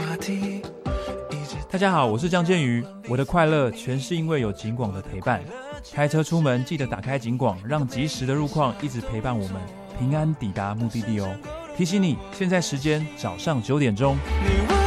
大家好，我是江建瑜，我的快乐全是因为有警广的陪伴。开车出门记得打开警广，让及时的路况一直陪伴我们，平安抵达目的地哦。提醒你，现在时间早上9点钟。